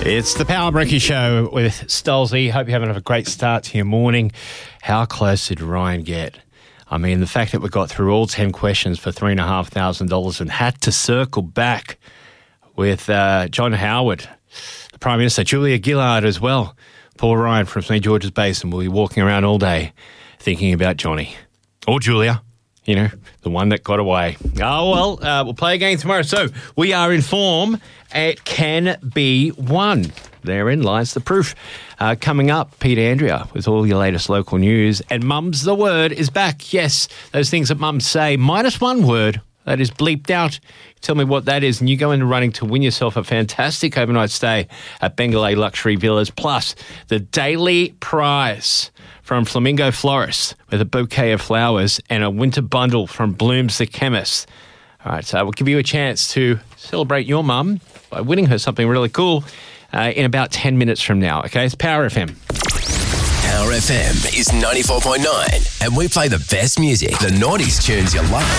It's the Power Brekkie Show with Stolzy. Hope you're having a great start to your morning. How close did Ryan get? I mean, the fact that we got through all 10 questions for $3,500 and had to circle back with John Howard, the Prime Minister, Julia Gillard as well. Paul Ryan from St. George's Basin will be walking around all day thinking about Johnny. Or Julia, you know, the one that got away. Oh, well, we'll play again tomorrow. So we are in form. It can be won. Therein lies the proof. Coming up, Peter Andrea with all your latest local news. And Mum's the Word is back. Yes, those things that mums say, minus one word that is bleeped out. Tell me what that is, and you go into running to win yourself a fantastic overnight stay at Bengalay Luxury Villas, plus the daily prize from Flamingo Florist with a bouquet of flowers and a winter bundle from Blooms the Chemist. All right, so we'll give you a chance to celebrate your mum by winning her something really cool in about 10 minutes from now, okay? It's Power FM. Power FM is 94.9, and we play the best music, the 90s tunes you love.